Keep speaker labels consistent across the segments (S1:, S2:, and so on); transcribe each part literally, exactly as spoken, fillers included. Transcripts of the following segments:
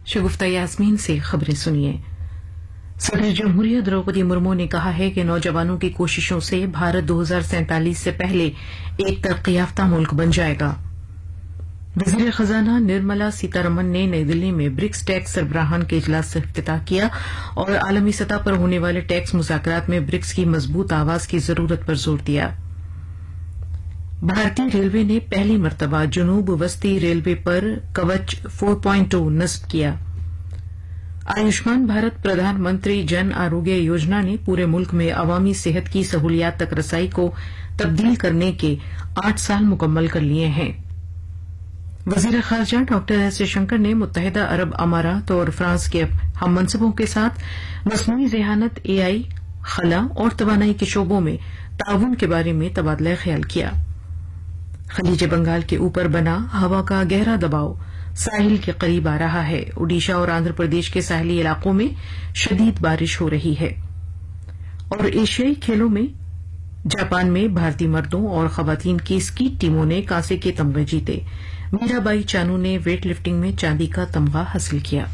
S1: शगुफ्ता यास्मीन से खबरें सुनिए। सदर जमहूरिया द्रौपदी मुर्मू ने कहा है कि नौजवानों की कोशिशों से भारत दो हजार सैंतालीस से पहले एक तरक्कीयाफ्ता मुल्क बन जाएगा। वजीर खजाना निर्मला सीतारमण ने नई दिल्ली में ब्रिक्स टैक्स सरबराहान के इजलास से इफ्तिताह किया और आलमी सतह पर होने वाले टैक्स मुज़ाकरात में ब्रिक्स की मजबूत आवाज की जरूरत पर जोर दिया। भारतीय रेलवे ने पहली मरतबा जुनूब वस्ती रेलवे पर कवच चार पॉइंट दो नस्ब किया। आयुष्मान भारत प्रधानमंत्री जन आरोग्य योजना ने पूरे मुल्क में अवामी सेहत की सहूलियात तक रसाई को तब्दील करने के आठ साल मुकम्मल कर लिए हैं। वजीर खारजा डॉक्टर एस जयशंकर ने मुत्तहिदा अरब अमारात और फ्रांस के हम मनसबों के साथ मसनूई ज़हानत, एआई, खला और तवानाई के शोबों में ताउन के बारे में तबादला ख्याल किया। खलीज बंगाल के ऊपर बना हवा का गहरा दबाव साहिल के करीब आ रहा है। ओडिशा और आंध्र प्रदेश के साहली इलाकों में शदीद बारिश हो रही है। और एशियाई खेलों में जापान में भारतीय मर्दों और खवातीन की स्की टीमों ने कांसे के तमगे जीते। मीराबाई चानू ने वेट लिफ्टिंग में चांदी का तमगा हासिल किया।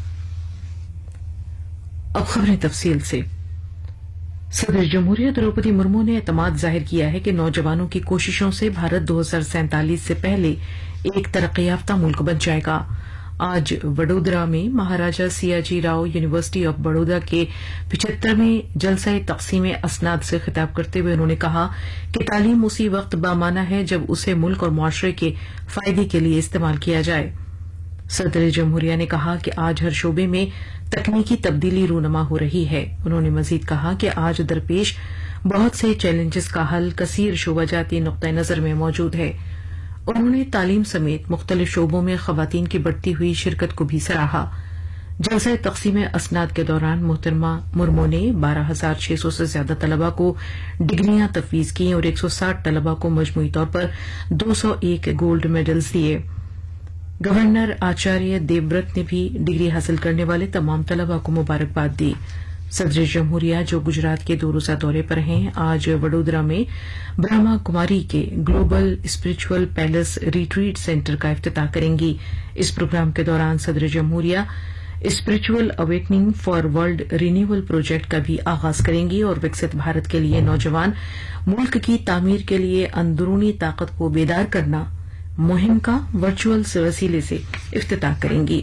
S1: अब खबरें तफसील से। सदर जमहूरिया द्रौपदी मुर्मू ने एतमाद जाहिर किया है कि नौजवानों की कोशिशों से भारत दो हजार सैंतालीस से पहले एक तरक्कीयाफ्ता मुल्क बन जाएगा। आज वडोदरा में महाराजा सियाजी राव यूनिवर्सिटी ऑफ बड़ौदा के पिछहत्तरवें जलसा तकसीम असनाद से खिताब करते हुए उन्होंने कहा कि तालीम उसी वक्त बामाना है जब उसे मुल्क और मुआशरे के फायदे के लिए इस्तेमाल किया जाए। सदर जमहूरिया ने कहा कि आज हर शोबे में तकनीकी तब्दीली रूनमा हो रही है। उन्होंने मजीद कहा कि आज दरपेश बहुत से चैलेंजेस का हल कसीर शोबाजाती नुक्ता नजर में मौजूद है। उन्होंने तालीम समेत मुख्तलिफ शोबों में खवातीन की बढ़ती हुई शिरकत को भी सराहा। जलसा तकसीम असनाद के दौरान मोहतरमा मुर्मू ने बारह हजार छह सौ से ज्यादा तलबा को डिग्रियां तफवीज की और एक सौ साठ तलबा को मजमूई तौर पर दो सौ एक गोल्ड मेडल्स दिए। गवर्नर आचार्य देवव्रत ने भी डिग्री हासिल करने वाले तमाम तलबा को मुबारकबाद दी। सदर जमहूरिया जो गुजरात के दो रोजा दौरे पर हैं, आज वडोदरा में ब्रह्मा कुमारी के global spiritual palace retreat centre का इफ्तिताह करेंगी। इस प्रोग्राम के दौरान सदर जमहूरिया spiritual awakening for world renewal project का भी आगाज करेंगी और विकसित भारत के लिए नौजवान मुल्क की तामीर के लिए अंदरूनी ताकत को बेदार करना मुहिम का वर्चुअल वसीले से इफ्तिताह करेंगी।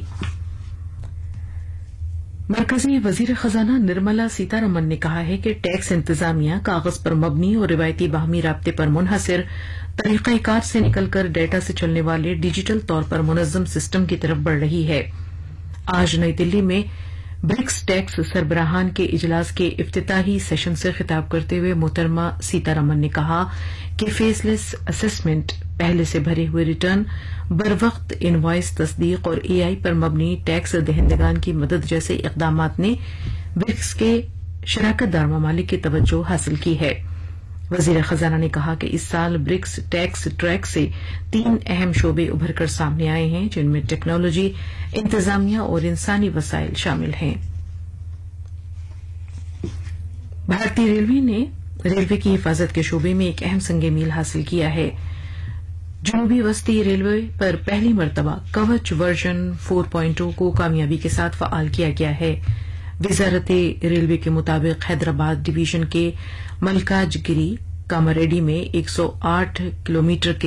S1: मरकजी वजीर खजाना निर्मला सीतारमण ने कहा है कि टैक्स इंतजामिया कागज पर मबनी और रिवायती बाहमी राब्ते पर मुनहसिर तरीकाकार से निकलकर डेटा से चलने वाले डिजिटल तौर पर मुनज्जम सिस्टम की तरफ बढ़ रही है। आज नई दिल्ली में ब्रिक्स टैक्स सरबराहान के इजलास के इफ्तिताही सेशन से खिताब करते हुए मोहतरमा सीतारमण ने कहा कि फेसलेस असेसमेंट, पहले से भरे हुए रिटर्न, बरवक्त इनवॉइस तस्दीक और एआई पर मबनी टैक्स दहिंदगान की मदद जैसे इकदामात ने ब्रिक्स के शराकतदार ममालिक की तवज्जो हासिल की है। वजीर खजाना ने कहा कि इस साल ब्रिक्स टैक्स ट्रैक से तीन अहम शोबे उभर कर सामने आए हैं, जिनमें टेक्नोलॉजी, इंतजामिया और इंसानी वसाइल शामिल हैं। भारतीय रेलवे ने रेलवे की हिफाजत के शोबे में एक अहम संगे मील हासिल किया है। जनूबी वस्ती रेलवे पर पहली मरतबा कवच वर्जन चार पॉइंट दो को कामयाबी के साथ फाल किया गया है। वजारत रेलवे के मुताबिक हैदराबाद डिवीजन के मलकाजगिरी कामारेड्डी में एक सौ आठ किलोमीटर के